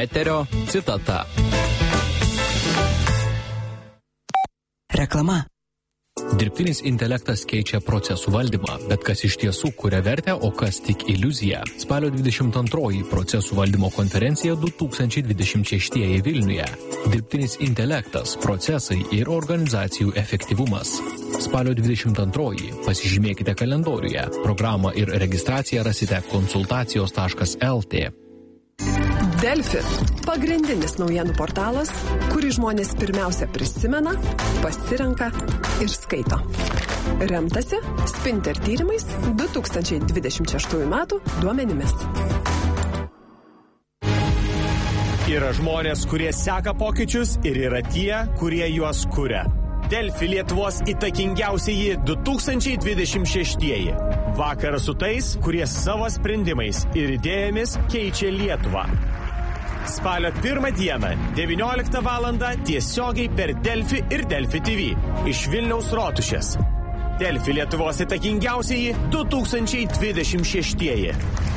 Eterio citata. Reklama. Dirbtinis intelektas keičia procesų valdymą, bet kas iš tiesų kuria vertę, o kas tik iliuzija. Spalio 22 procesų valdymo konferencija 2026 Vilniuje. Dirbtinis intelektas, procesai ir organizacijų efektyvumas. Spalio 22 pasižymėkite kalendoriuje. Programą ir registraciją rasite konsultacijos.lt. Delfi – pagrindinis naujienų portalas, kurį žmonės pirmiausia prisimena, pasirenka ir skaito. Remtasi Spinter tyrimais 2026 metų duomenimis. Yra žmonės, kurie seka pokyčius ir yra tie, kurie juos kuria. Delfi Lietuvos įtakingiausieji 2026. Vakaras su tais, kurie savo sprendimais ir idėjomis keičia Lietuvą. Spalio 1 dieną, 19 valandą tiesiogiai per Delfi ir Delfi TV iš Vilniaus Rotušės. Delfi Lietuvos įtakingiausieji 2026.